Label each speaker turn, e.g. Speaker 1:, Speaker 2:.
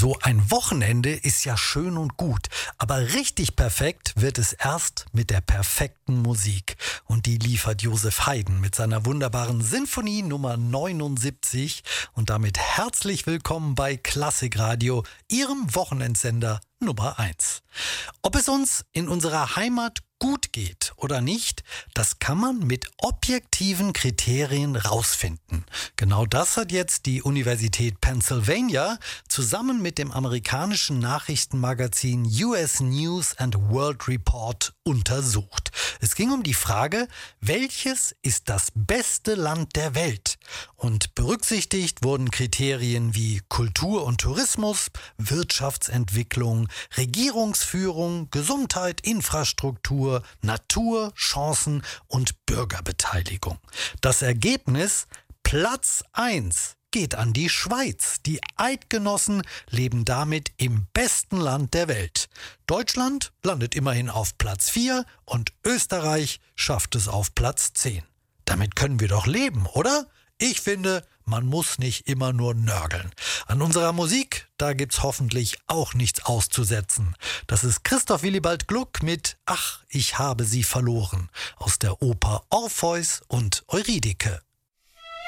Speaker 1: So ein Wochenende ist ja schön und gut, aber richtig perfekt wird es erst mit der perfekten Musik. Und die liefert Josef Haydn mit seiner wunderbaren Sinfonie Nummer 79. Und damit herzlich willkommen bei Klassikradio, Ihrem Wochenendsender Nummer 1. Ob es uns in unserer Heimat gut geht oder nicht, das kann man mit objektiven Kriterien rausfinden. Genau das hat jetzt die Universität Pennsylvania zusammen mit dem amerikanischen Nachrichtenmagazin US News and World Report untersucht. Es ging um die Frage, welches ist das beste Land der Welt? Und berücksichtigt wurden Kriterien wie Kultur und Tourismus, Wirtschaftsentwicklung, Regierungsführung, Gesundheit, Infrastruktur, Natur, Chancen und Bürgerbeteiligung. Das Ergebnis: Platz 1 geht an die Schweiz. Die Eidgenossen leben damit im besten Land der Welt. Deutschland landet immerhin auf Platz 4 und Österreich schafft es auf Platz 10. Damit können wir doch leben, oder? Ich finde, man muss nicht immer nur nörgeln. An unserer Musik, da gibt's hoffentlich auch nichts auszusetzen. Das ist Christoph Willibald Gluck mit »Ach, ich habe sie verloren« aus der Oper Orpheus und Eurydike.